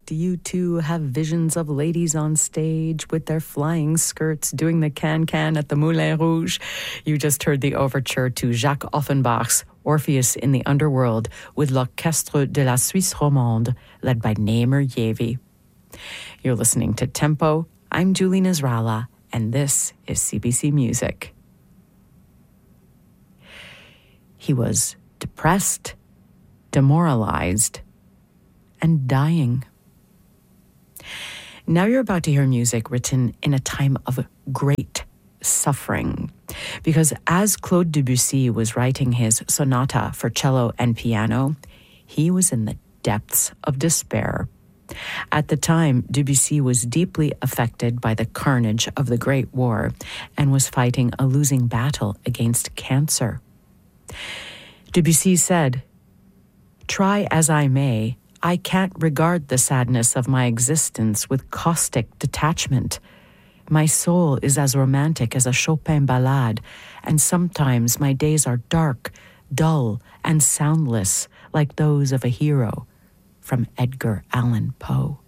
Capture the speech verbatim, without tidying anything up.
Do you too have visions of ladies on stage with their flying skirts doing the can-can at the Moulin Rouge? You just heard the overture to Jacques Offenbach's Orpheus in the Underworld with l'Orchestre de la Suisse Romande, led by Namer Yavi. You're listening to Tempo. I'm Julie Nasrallah, and this is C B C Music. He was depressed, demoralized, and dying. Now you're about to hear music written in a time of great suffering, because as Claude Debussy was writing his sonata for cello and piano, he was in the depths of despair. At the time, Debussy was deeply affected by the carnage of the Great War and was fighting a losing battle against cancer. Debussy said, "Try as I may, I can't regard the sadness of my existence with caustic detachment. My soul is as romantic as a Chopin ballade, and sometimes my days are dark, dull, and soundless like those of a hero." From Edgar Allan Poe.